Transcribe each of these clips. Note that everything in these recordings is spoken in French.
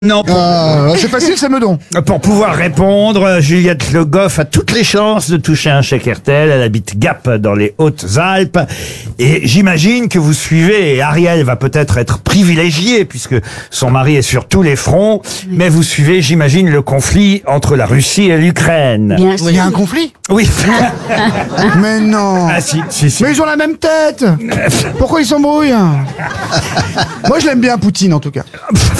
Non. C'est facile, c'est Meudon. Pour pouvoir répondre, Juliette Le Goff a toutes les chances de toucher un chèque RTL. Elle habite Gap dans les Hautes-Alpes. Et j'imagine que vous suivez, et Ariel va peut-être être privilégiée puisque son mari est sur tous les fronts. Mais vous suivez, j'imagine, le conflit entre la Russie et l'Ukraine. Bien sûr. Il y a un conflit? Oui. Mais non. Ah si. Mais ils ont la même tête. Pourquoi ils s'embrouillent? Moi, je l'aime bien, Poutine, en tout cas.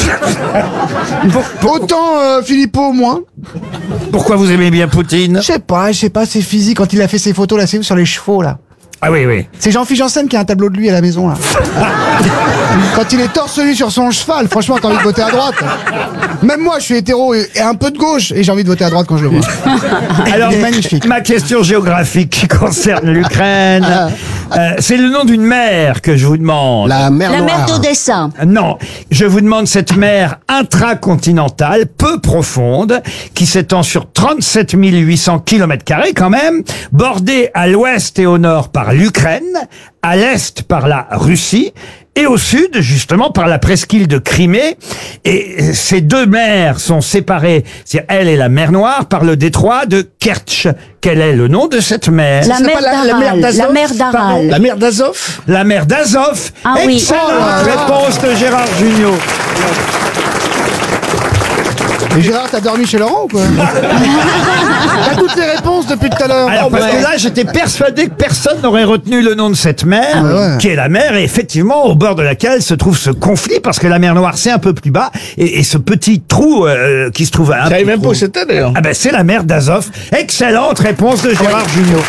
Autant Philippot, moins. Pourquoi vous aimez bien Poutine? Je sais pas, c'est physique. Quand il a fait ses photos, là, c'est où, sur les chevaux, là? Ah oui. C'est Jean-Philippe Janssen qui a un tableau de lui à la maison, là. Quand il est torse nu sur son cheval, franchement, t'as envie de voter à droite. Même moi, je suis hétéro et un peu de gauche, et j'ai envie de voter à droite quand je le vois. Alors, Il est magnifique. ma question géographique qui concerne l'Ukraine, c'est le nom d'une mer que je vous demande. La mer d'Odessa. Non, je vous demande cette mer intracontinentale, peu profonde, qui s'étend sur 37 800 km² quand même, bordée à l'ouest et au nord par l'Ukraine, à l'est par la Russie, et au sud, justement, par la presqu'île de Crimée. Et ces deux mers sont séparées, c'est elle et la mer Noire, par le détroit de Kertch. Quel est le nom de cette mer? La mer d'Aral. La mer d'Aral. La mer d'Azov? La mer d'Azov. Ah oui. Excellente réponse de Gérard Jugnot. Mais Gérard, t'as dormi chez Laurent ou quoi? T'as toutes les réponses depuis tout à l'heure. Alors, parce que là, j'étais persuadé que personne n'aurait retenu le nom de cette mer, ouais. qui est la mer, et effectivement, au bord de laquelle se trouve ce conflit, parce que la mer Noire, c'est un peu plus bas, et ce petit trou qui se trouve à un Je savais peu même pas où c'était d'ailleurs. Ah ben, c'est la mer d'Azov. Excellente réponse de Gérard Jugnot.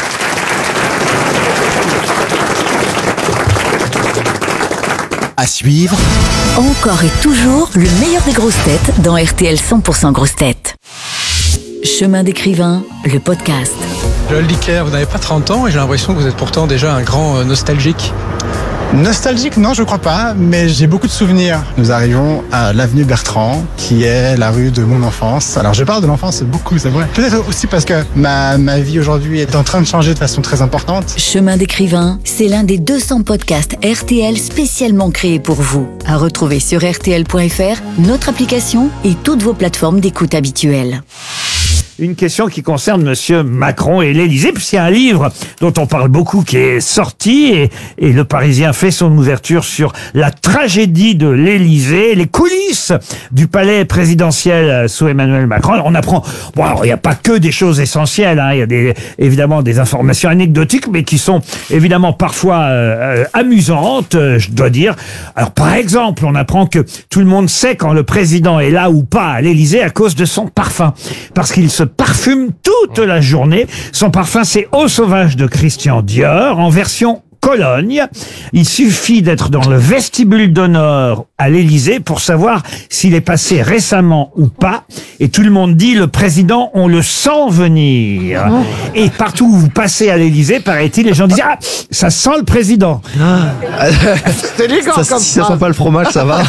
À suivre, Encore et toujours le meilleur des grosses têtes dans RTL 100% grosses têtes. Chemin d'écrivain, le podcast. Joël Dicker, vous n'avez pas 30 ans et j'ai l'impression que vous êtes pourtant déjà un grand nostalgique. Nostalgique, non, je crois pas, mais j'ai beaucoup de souvenirs. Nous arrivons à l'avenue Bertrand, qui est la rue de mon enfance. Alors, je parle de l'enfance beaucoup, c'est vrai. Peut-être aussi parce que ma vie aujourd'hui est en train de changer de façon très importante. Chemin d'écrivain, c'est l'un des 200 podcasts RTL spécialement créés pour vous. À retrouver sur RTL.fr, notre application et toutes vos plateformes d'écoute habituelles. Une question qui concerne Monsieur Macron et l'Élysée, puisqu'il y a un livre dont on parle beaucoup qui est sorti et le Parisien fait son ouverture sur la tragédie de l'Élysée, les coulisses du palais présidentiel sous Emmanuel Macron. On apprend, bon alors il n'y a pas que des choses essentielles, hein, il y a évidemment des informations anecdotiques, mais qui sont évidemment parfois amusantes, je dois dire. Alors par exemple, on apprend que tout le monde sait quand le président est là ou pas à l'Élysée à cause de son parfum, parce qu'il se parfume toute la journée. Son parfum, c'est Eau sauvage de Christian Dior, en version Cologne. Il suffit d'être dans le vestibule d'honneur à l'Élysée pour savoir s'il est passé récemment ou pas. Et tout le monde dit, le président, on le sent venir. Et partout où vous passez à l'Élysée, paraît-il, les gens disent, ah, ça sent le président. C'est élégant comme Si ça ça. sent pas le fromage, ça va.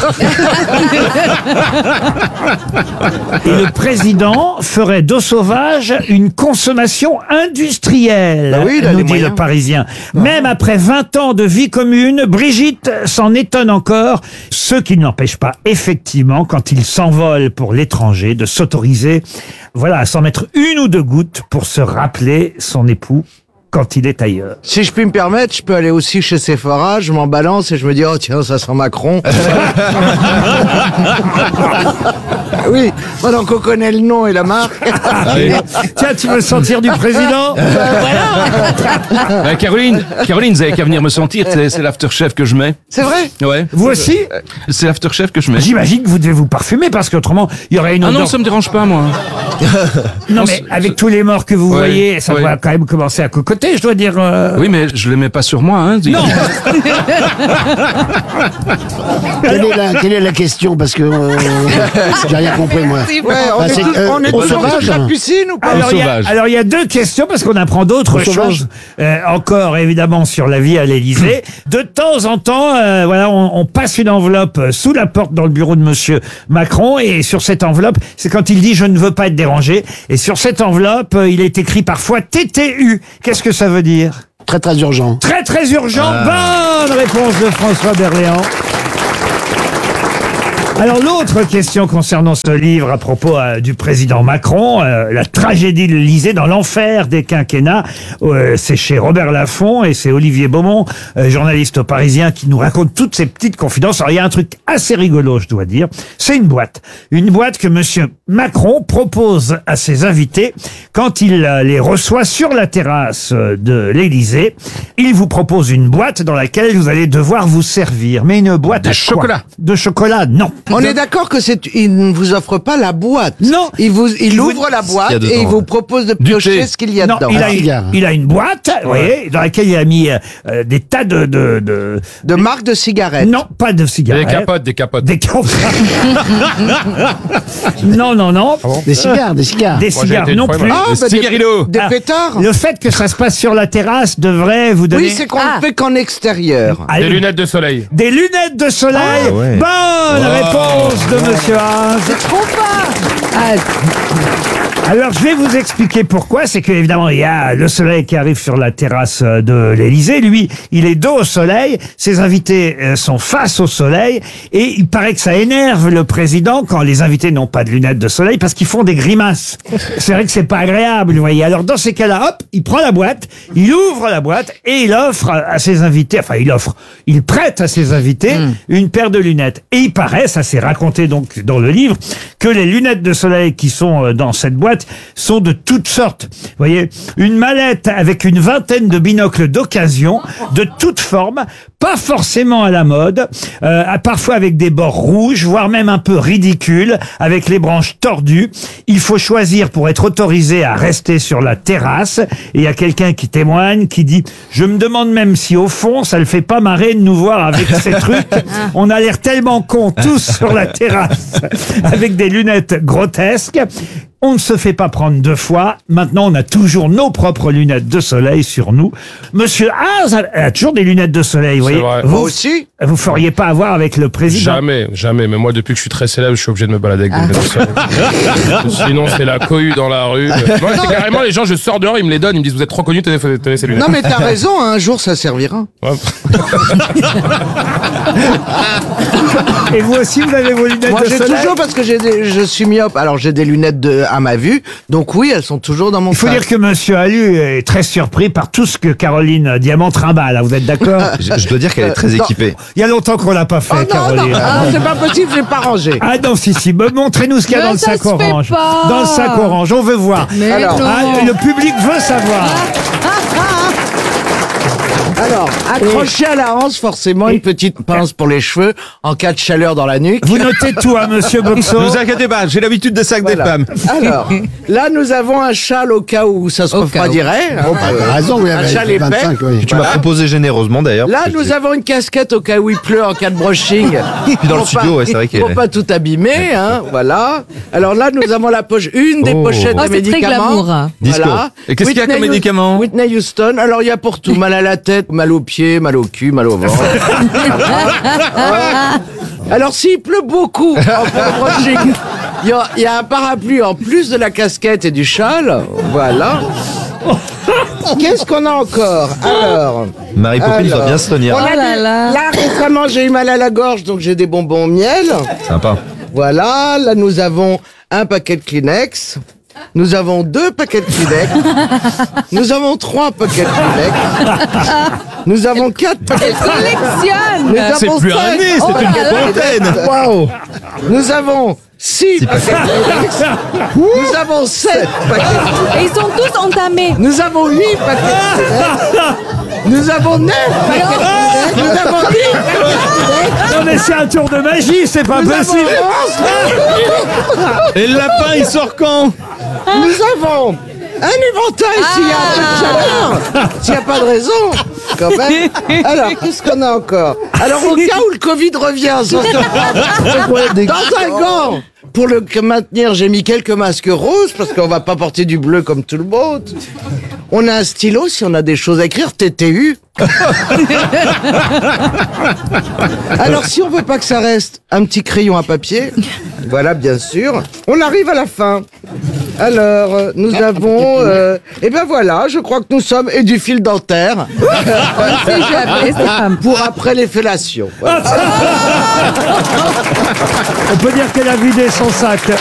Et le président ferait d'eau sauvage une consommation industrielle, Bah oui, il a nous les dit moyens. le Parisien. Même après 20 ans de vie commune, Brigitte s'en étonne encore, ce qui ne l'empêche pas, effectivement, quand il s'envole pour l'étranger, de s'autoriser, voilà, à s'en mettre une ou deux gouttes pour se rappeler son époux quand il est ailleurs. Si je puis me permettre, je peux aller aussi chez Sephora, je m'en balance et je me dis, oh tiens, ça sent Macron. Oui, maintenant qu'on connaît le nom et la marque. Tiens, tu veux sentir du président? Caroline, vous avez qu'à venir me sentir, c'est l'aftershave que je mets. C'est vrai? Ouais. Vous aussi? C'est l'aftershave que je mets. J'imagine que vous devez vous parfumer parce qu'autrement, il y aurait une Ah odeur. non, ça me dérange pas, moi. Non, mais avec tous les morts que vous Ouais, voyez, ça ouais. va quand même commencer à cocoter, je dois dire. Oui, mais je les mets pas sur moi, hein. Non. Quelle est la question? Parce que j'ai rien compris, moi. Ouais, on est tous au sur sauvage, la piscine ou pas? Alors, il y a deux questions parce qu'on apprend d'autres Au sauvage. choses. Encore, évidemment, sur la vie à l'Élysée. De temps en temps, voilà, on passe une enveloppe sous la porte dans le bureau de Monsieur Macron et sur cette enveloppe, c'est quand il dit « je ne veux pas être dérangé ». Et sur cette enveloppe, il est écrit parfois TTU. Qu'est-ce que ça veut dire? Très très urgent. Très très urgent. Bonne réponse de François Berléand. Alors l'autre question concernant ce livre à propos du président Macron, la tragédie de l'Élysée dans l'enfer des quinquennats, c'est chez Robert Laffont et c'est Olivier Beaumont, journaliste au Parisien, qui nous raconte toutes ces petites confidences. Alors il y a un truc assez rigolo, je dois dire, c'est une boîte que monsieur Macron propose à ses invités quand il les reçoit sur la terrasse de l'Élysée. Il vous propose une boîte dans laquelle vous allez devoir vous servir, mais une boîte de chocolat. De chocolat, non. On est d'accord que il ne vous offre pas la boîte. Non. Il ouvre la boîte et il vous propose de piocher ce qu'il y a Non, dedans. il a une boîte, vous voyez, dans laquelle il a mis des tas de marques de cigarettes. Non, pas de cigarettes. Des capotes. Des capotes. Non. Des cigares. Des cigares non plus. Des cigarillos. Des pétards. Le fait que ça se passe sur la terrasse devrait vous donner... Oui, c'est qu'on ne fait qu'en extérieur. Des lunettes de soleil. Des lunettes de soleil. Bonne réponse de monsieur Haas. C'est trop fort. Alors, je vais vous expliquer pourquoi. C'est que, évidemment, il y a le soleil qui arrive sur la terrasse de l'Élysée. Lui, il est dos au soleil. Ses invités sont face au soleil. Et il paraît que ça énerve le président quand les invités n'ont pas de lunettes de soleil parce qu'ils font des grimaces. C'est vrai que c'est pas agréable, vous voyez. Alors, dans ces cas-là, hop, il prend la boîte, il ouvre la boîte et il offre à ses invités, il prête à ses invités une paire de lunettes. Et il paraît, ça s'est raconté donc dans le livre, que les lunettes de soleil qui sont dans cette boîte sont de toutes sortes. Vous voyez, une mallette avec une vingtaine de binocles d'occasion, de toutes formes, pas forcément à la mode, parfois avec des bords rouges, voire même un peu ridicules, avec les branches tordues. Il faut choisir pour être autorisé à rester sur la terrasse. Et il y a quelqu'un qui témoigne, qui dit « Je me demande même si au fond, ça le fait pas marrer de nous voir avec ces trucs. On a l'air tellement cons tous sur la terrasse, avec des lunettes grotesques. » On ne se fait pas prendre deux fois. Maintenant, on a toujours nos propres lunettes de soleil sur nous. Monsieur Haas a toujours des lunettes de soleil, vous voyez. Vrai. Moi aussi. Vous feriez pas avoir avec le président. Jamais. Mais moi, depuis que je suis très célèbre, je suis obligé de me balader avec des lunettes de soleil. Sinon, c'est la cohue dans la rue. Moi, c'est carrément les gens, je sors dehors, ils me les donnent, ils me disent, vous êtes trop connus, tenez ces lunettes. Non, mais t'as raison, un jour ça servira. Ouais. Et vous aussi, vous avez vos lunettes Moi, de j'ai soleil. toujours, parce que je suis myope, alors j'ai des lunettes à ma vue, donc oui, elles sont toujours dans mon Il faut sac. dire que monsieur Allu est très surpris par tout ce que Caroline Diamant trimballe. Vous êtes d'accord? Je dois dire qu'elle est très équipée. Il y a longtemps qu'on l'a pas fait, Oh, Caroline. non, c'est pas possible, j'ai pas rangé. Ah non, si. Montrez-nous ce qu'il y a Mais dans le ça sac se fait orange. pas. Dans le sac orange, on veut voir. Mais Alors, non. Le public veut savoir. Alors, accroché à la hanche, forcément, une petite pince pour les cheveux, en cas de chaleur dans la nuque. Vous notez tout, hein, monsieur Boxo. Ne vous inquiétez pas, j'ai l'habitude des sacs des femmes. Alors, là, nous avons un châle au cas où ça se refroidirait. T'as raison, oui, un avec châle épais. 25, oui. Tu m'as proposé généreusement d'ailleurs. Là, nous avons une casquette au cas où il pleut en cas de brushing. Puis dans le Pour studio, pas- ouais, c'est vrai qu'elle Pour est. pas tout abîmer, hein, voilà. Alors là, nous avons la poche, une des pochettes Oh, de c'est très médicaments. glamour. Disco. Voilà. Et qu'est-ce qu'il y a comme Whitney médicaments Whitney Houston. Alors, il y a pour tout. Mal à la tête, mal aux pieds, mal au cul, mal au ventre. Voilà. Alors, s'il pleut beaucoup en cas de brushing, il y a un parapluie en plus de la casquette et du châle. Voilà. Qu'est-ce qu'on a encore? Alors, Mary Poppins va bien se tenir. on a Oh là là. là, récemment, j'ai eu mal à la gorge, donc j'ai des bonbons au miel. Sympa. Voilà, là, nous avons un paquet de Kleenex. Nous avons 2 paquets de Kleenex. Nous avons 3 paquets de Kleenex. Nous avons 4 paquets de Kleenex. Nous C'est avons plus un 5 nez, c'est paquets une de Kleenex. fontaine. Waouh. Nous avons 6 paquets de Kleenex. Nous avons 7 paquets de Kleenex. Et ils sont tous entamés. Nous avons 8 paquets de Kleenex. Nous avons 9 paquets de Kleenex. Nous avons 10 paquets de Kleenex. Non mais c'est un tour de magie, c'est pas Nous avons possible. 11. Et le lapin, il sort quand? Nous avons un éventail s'il y a un peu de chaleur, s'il n'y a pas de raison, quand même. Alors, qu'est-ce qu'on a encore? Alors, au cas où le Covid revient, sans se prendre, dans un gant, pour le maintenir, j'ai mis quelques masques roses, parce qu'on va pas porter du bleu comme tout le monde. On a un stylo, si on a des choses à écrire, TTU. Alors, si on veut pas que ça reste, un petit crayon à papier. Voilà, bien sûr. On arrive à la fin. Alors, nous avons... eh ben voilà, je crois que nous sommes... Et du fil dentaire. C'est jamais, c'est pas- Pour après les fellations. Voilà. On peut dire qu'elle a vidé son sac.